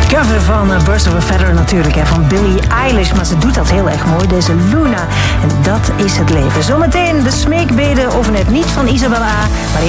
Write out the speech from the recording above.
Cover van Birds of a Feather natuurlijk, hè, van Billie Eilish. Maar ze doet dat heel erg mooi, deze Luna. En dat is het leven. Zometeen de smeekbeden over het niet van Isabel A. Maar